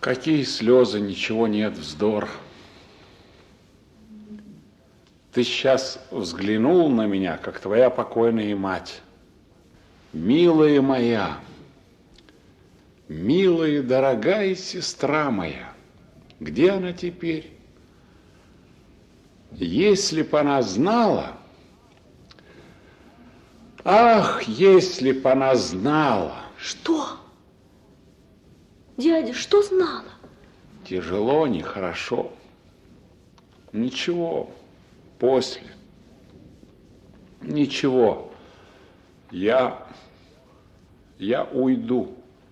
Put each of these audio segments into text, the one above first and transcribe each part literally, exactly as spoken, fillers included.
Какие слезы, ничего нет, вздор. Ты сейчас взглянул на меня, как твоя покойная мать. Милая моя, милая, дорогая сестра моя, где она теперь? Если б она знала, ах, если б она знала. Что? Дядя, что знала? Тяжело, нехорошо. Ничего, после. Ничего. Я, я уйду.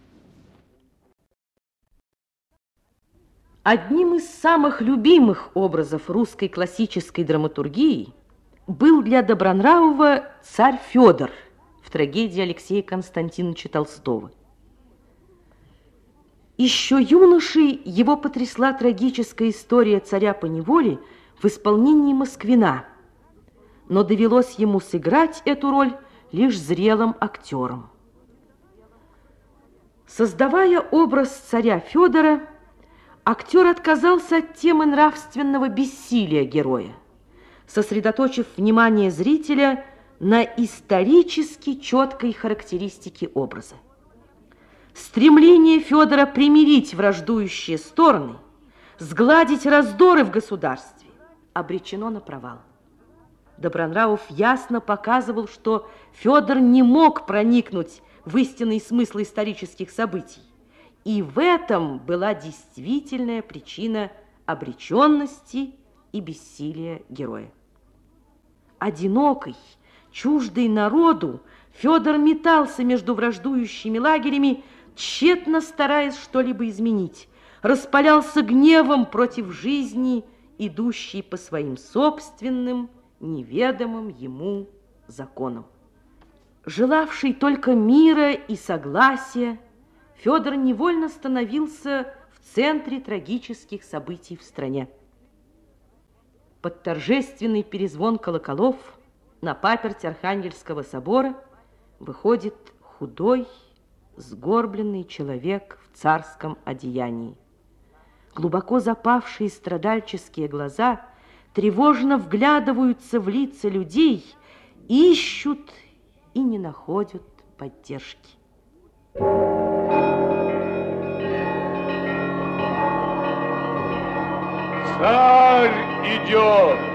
Одним из самых любимых образов русской классической драматургии был для Добронравова царь Федор в трагедии Алексея Константиновича Толстого. Еще юношей его потрясла трагическая история царя по неволе в исполнении Москвина, но довелось ему сыграть эту роль лишь зрелым актером. Создавая образ царя Федора, актер отказался от темы нравственного бессилия героя, сосредоточив внимание зрителя на исторически четкой характеристике образа. Стремление Федора примирить враждующие стороны, сгладить раздоры в государстве, обречено на провал. Добронравов ясно показывал, что Федор не мог проникнуть в истинный смысл исторических событий, и в этом была действительная причина обреченности и бессилия героя. Одинокий, чуждый народу, Федор метался между враждующими лагерями, тщетно стараясь что-либо изменить, распалялся гневом против жизни, идущей по своим собственным, неведомым ему законам. Желавший только мира и согласия, Федор невольно становился в центре трагических событий в стране. Под торжественный перезвон колоколов на паперть Архангельского собора выходит худой, сгорбленный человек в царском одеянии. Глубоко запавшие страдальческие глаза тревожно вглядываются в лица людей, ищут и не находят поддержки. Царь идет!